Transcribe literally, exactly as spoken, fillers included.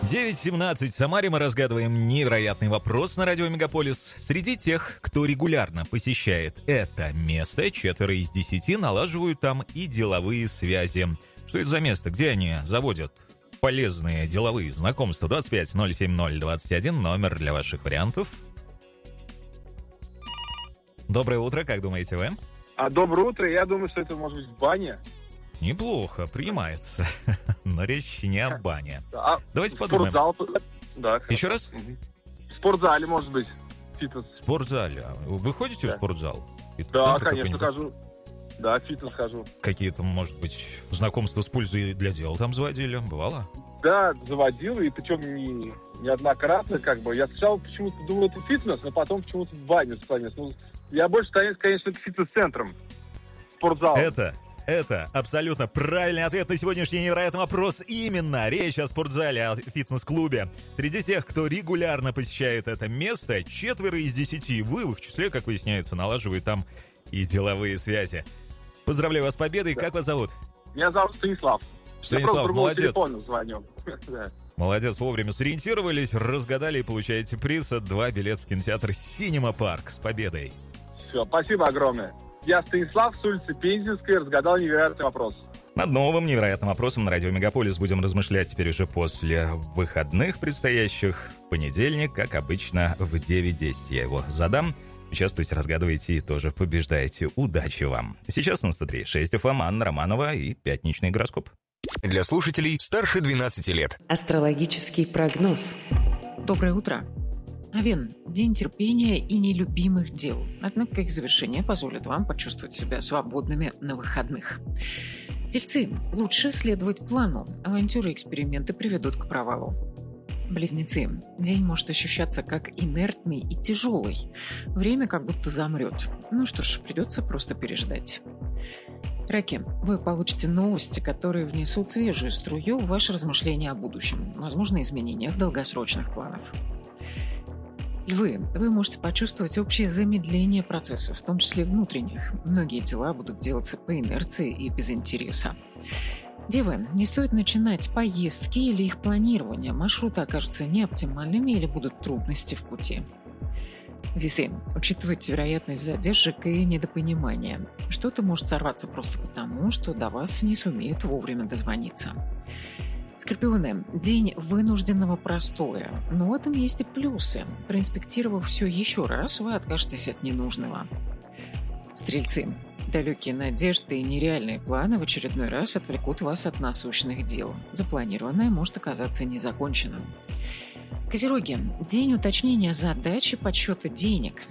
девять семнадцать. В Самаре мы разгадываем невероятный вопрос на радио Мегаполис. Среди тех, кто регулярно посещает это место, четверо из десяти налаживают там и деловые связи. Что это за место? Где они заводят полезные деловые знакомства? двадцать пять ноль семь ноль двадцать один, номер для ваших вариантов. Доброе утро, как думаете вы? А доброе утро, я думаю, что это может быть баня. Неплохо, принимается. Но речь не о бане. А Давайте подумаем. Спортзал. Да, Еще раз? Угу. В спортзале, может быть. Фитнес. В спортзале. Вы ходите да. в спортзал? Да, конечно, хожу. Да, в фитнес хожу. Какие-то, может быть, знакомства с пользой для дела там заводили? Бывало? Да, заводил, и причем не, неоднократно, как бы. Я сначала почему-то думал, это фитнес, но потом почему-то в баню склонился. Ну, я больше склоняюсь, конечно, к фитнес-центрам. Спортзал. Это... Это абсолютно правильный ответ на сегодняшний невероятный вопрос. Именно речь о спортзале, о фитнес-клубе. Среди тех, кто регулярно посещает это место, четверо из десяти, вы в их числе, как выясняется, налаживают там и деловые связи. Поздравляю вас с победой. Да. Как вас зовут? Меня зовут Станислав. Станислав, молодец. Звоню. Молодец, вовремя сориентировались, разгадали и получаете приз от два билета в кинотеатр «Синема Парк». С победой. Все, спасибо огромное. Я Станислав с улицы Пензенской, разгадал невероятный вопрос. Над новым невероятным вопросом на радио Мегаполис будем размышлять теперь уже после выходных предстоящих. В понедельник, как обычно, в девять десять я его задам. Участвуйте, разгадывайте и тоже побеждаете. Удачи вам. Сейчас на сто три и шесть эф эм Анна Романова и пятничный гороскоп. Для слушателей старше двенадцати лет. Астрологический прогноз. Доброе утро. Овен – день терпения и нелюбимых дел. Однако их завершение позволит вам почувствовать себя свободными на выходных. Тельцы – лучше следовать плану. Авантюры и эксперименты приведут к провалу. Близнецы – день может ощущаться как инертный и тяжелый. Время как будто замрет. Ну что ж, придется просто переждать. Раки, вы получите новости, которые внесут свежую струю в ваши размышления о будущем. Возможно, изменения в долгосрочных планах. Львы, вы можете почувствовать общее замедление процессов, в том числе внутренних. Многие дела будут делаться по инерции и без интереса. Девы, не стоит начинать поездки или их планирование. Маршруты окажутся неоптимальными или будут трудности в пути. Весы, учитывайте вероятность задержек и недопонимания. Что-то может сорваться просто потому, что до вас не сумеют вовремя дозвониться. Скорпионы, день вынужденного простоя. Но в этом есть и плюсы. Проинспектировав все еще раз, вы откажетесь от ненужного. Стрельцы, далекие надежды и нереальные планы в очередной раз отвлекут вас от насущных дел. Запланированное может оказаться незаконченным. Козероги, день уточнения задач и подсчета денег.